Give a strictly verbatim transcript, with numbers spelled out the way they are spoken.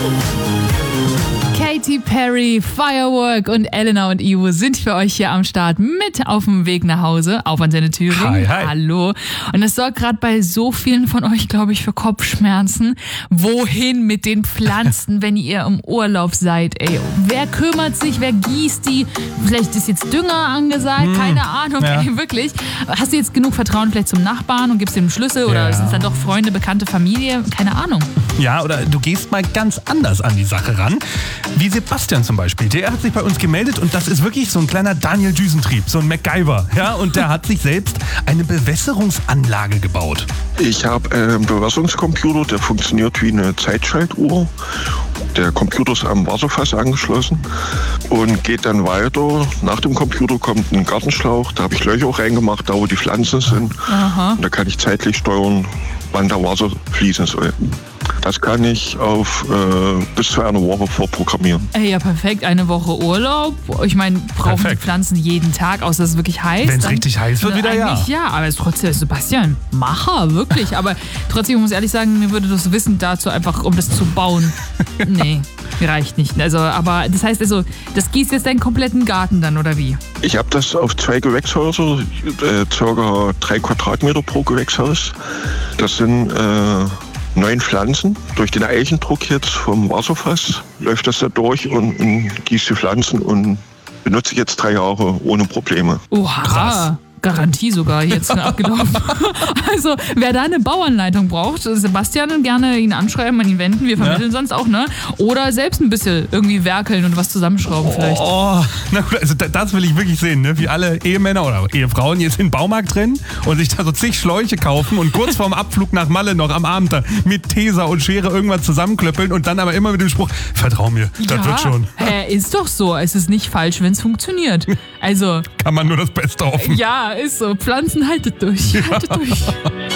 Katy Perry, Firework und Elena und Ivo sind für euch hier am Start mit auf dem Weg nach Hause, auf Antenne Thüringen. Hi, hi. Hallo. Und es sorgt gerade bei so vielen von euch, glaube ich, für Kopfschmerzen. Wohin mit den Pflanzen, wenn ihr im Urlaub seid? Ey, wer kümmert sich, wer gießt die? Vielleicht ist jetzt Dünger angesagt, hm, keine Ahnung, ja. ey, wirklich. Hast du jetzt genug Vertrauen vielleicht zum Nachbarn und gibst ihm einen Schlüssel oder Ja. sind es dann doch Freunde, Bekannte, Familie? Keine Ahnung. Ja, oder du gehst mal ganz anders an die Sache ran. Wie Sebastian zum Beispiel. Der hat sich bei uns gemeldet und das ist wirklich so ein kleiner Daniel Düsentrieb, so ein MacGyver. Ja, und der hat sich selbst eine Bewässerungsanlage gebaut. Ich habe einen Bewässerungscomputer, der funktioniert wie eine Zeitschaltuhr. Der Computer ist am Wasserfass angeschlossen und geht dann weiter. Nach dem Computer kommt ein Gartenschlauch, da habe ich Löcher auch reingemacht, da wo die Pflanzen sind. Aha. Und da kann ich zeitlich steuern, wann der Wasser fließen soll. Das kann ich auf äh, bis zu einer Woche vorprogrammieren. Ey, ja, perfekt. Eine Woche Urlaub. Ich meine, brauchen Perfekt. die Pflanzen jeden Tag, außer es ist wirklich heiß. Wenn's dann- richtig heiß wird, Na, wieder ja. eigentlich ja. Aber es ist trotzdem, Sebastian, Macher, wirklich. Aber trotzdem, ich muss ehrlich sagen, mir würde das Wissen dazu einfach, um das zu bauen, nee, mir reicht nicht. Also, aber das heißt also, das gießt jetzt deinen kompletten Garten dann, oder wie? Ich habe das auf zwei Gewächshäuser, äh, circa drei Quadratmeter pro Gewächshaus. Das sind äh, neun Pflanzen. Durch den Eichendruck jetzt vom Wasserfass läuft das da durch und, und gießt die Pflanzen und benutze ich jetzt drei Jahre ohne Probleme. Oha. Krass. Garantie sogar jetzt schon abgelaufen. Also, wer da eine Bauanleitung braucht, Sebastian, gerne ihn anschreiben, an ihn wenden. Wir vermitteln sonst auch, ne? Oder selbst ein bisschen irgendwie werkeln und was zusammenschrauben vielleicht. Oh, na gut, also da- das will ich wirklich sehen, ne? Wie alle Ehemänner oder Ehefrauen jetzt in den Baumarkt rennen und sich da so zig Schläuche kaufen und kurz vorm Abflug nach Malle noch am Abend da mit Tesa und Schere irgendwas zusammenklöppeln und dann aber immer mit dem Spruch, vertrau mir, das wird schon. Hä, ist doch so. Es ist nicht falsch, wenn es funktioniert. Also, Kann man nur das Beste hoffen. ja, ist so. Pflanzen, haltet durch. Haltet durch.